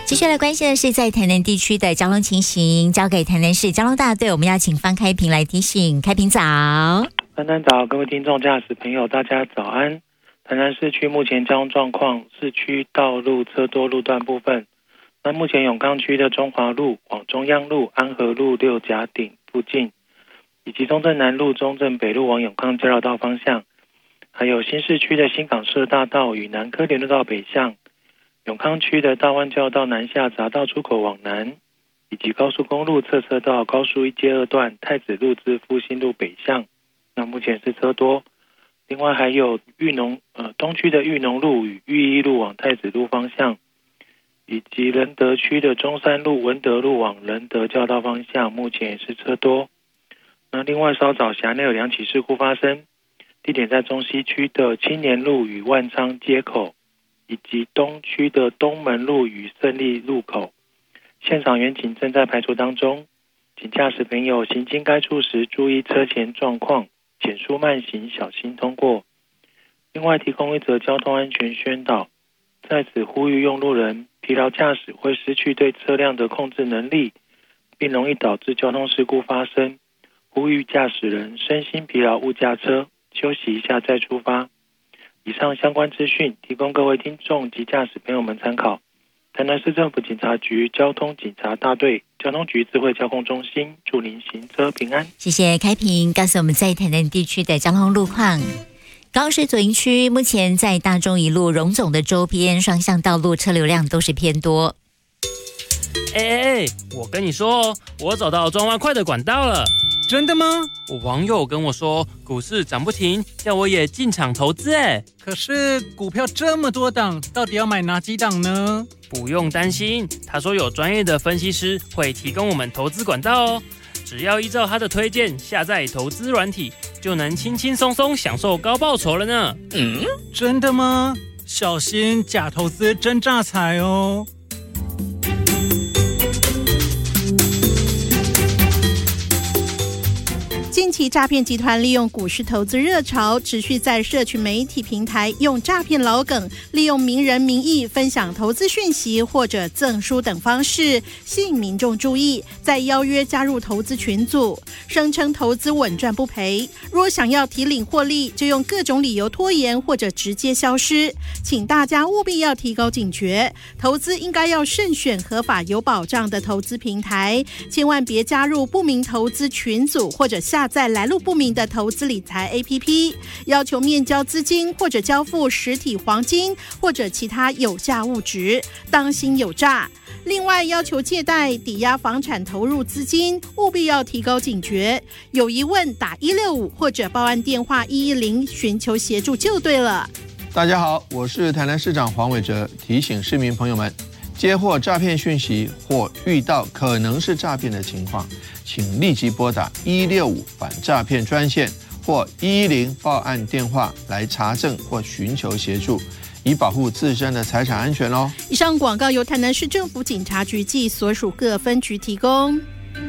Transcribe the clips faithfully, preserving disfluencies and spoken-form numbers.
接下来关心的是在台南地区的交通情形，交给台南市交通大队，我们要请方开平来提醒。开平早。 台南早，各位听众驾驶朋友大家早安。台南市区目前交通状况，市区道路车多路段部分，那目前永康区的中华路往中央路、安和路六甲顶附近，以及中正南路、中正北路往永康交流道方向，还有新市区的新港社大道与南科联络道北向，永康区的大湾交流道南下匝道出口往南，以及高速公路侧车道高速一街二段太子路至复兴路北向，那目前是车多。另外还有裕农呃东区的裕农路与裕一路往太子路方向，以及仁德区的中山路文德路往仁德交道方向，目前也是车多。那另外稍早辖内有两起事故发生，地点在中西区的青年路与万昌街口，以及东区的东门路与胜利路口，现场员警正在排除当中，请驾驶朋友行经该处时注意车前状况，减速慢行，小心通过。另外提供一则交通安全宣导，在此呼吁用路人，疲劳驾驶会失去对车辆的控制能力，并容易导致交通事故发生，呼吁驾驶人身心疲劳勿驾车，休息一下再出发。以上相关资讯提供各位听众及驾驶朋友们参考。台南市政府警察局交通警察大队交通局智慧交控中心，祝您行车平安。 谢谢开平告诉我们在台南地区的交通路况。高雄市左营区目前在大中一路荣总的周边双向道路车流量都是偏多。 哎哎哎，我跟你说哦，我找到赚外快的管道了。 真的吗？ 我网友跟我说，股市涨不停，叫我也进场投资。哎， 可是股票这么多档，到底要买哪几档呢？ 不用担心，他说有专业的分析师会提供我们投资管道哦。只要依照他的推荐下载投资软体，就能轻轻松松享受高报酬了呢。 嗯，真的吗？小心假投资真诈财哦。 近期诈骗集团利用股市投资热潮，持续在社群媒体平台用诈骗老梗，利用名人名义分享投资讯息或者赠书等方式，吸引民众注意，再邀约加入投资群组，声称投资稳赚不赔。若想要提领获利，就用各种理由拖延或者直接消失。请大家务必要提高警觉，投资应该要慎选合法有保障的投资平台，千万别加入不明投资群组或者下载来路不明的投资理财 A P P， 要求面交资金或者交付实体黄金或者其他有价物质，当心有诈。另外要求借贷、抵押房产投入资金，务必要提高警觉，有疑问打一六五或者报案电话一一零寻求协助就对了。 大家好，我是台南市长黄伟哲，提醒市民朋友们，接获诈骗讯息或遇到可能是诈骗的情况，请立即拨打一六五反诈骗专线或一一零报案电话来查证或寻求协助，以保护自身的财产安全哦。 以上广告由台南市政府警察局暨所属各分局提供。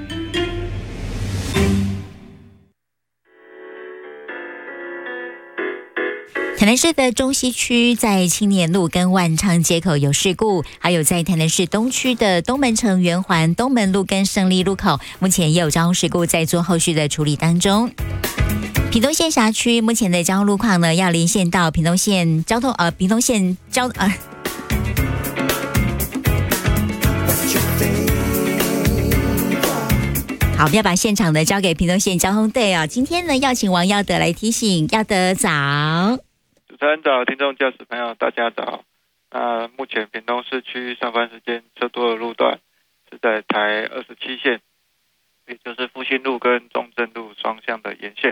台南市的中西区在青年路跟万昌街口有事故，还有在台南市东区的东门城圆环东门路跟胜利路口，目前也有交通事故在做后续的处理当中。屏东县辖区目前的交通路况呢，要连线到屏东县交通呃屏东县交呃。好，不要把现场的交给屏东县交通队啊！今天呢，要请王耀德来提醒，耀德早。 主持人早，听众驾驶朋友大家早。那目前屏东市区上班时间车多的路段是在台二十七线，也就是复兴路跟中正路双向的沿线。